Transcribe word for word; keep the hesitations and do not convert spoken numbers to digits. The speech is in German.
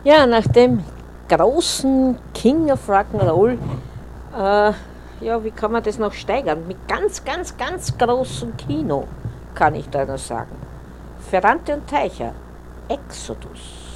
Ja, nach dem großen King of Rock'n'Roll, äh, ja, wie kann man das noch steigern? Mit ganz, ganz, ganz großem Kino, kann ich da noch sagen. Ferrante und Teicher, Exodus.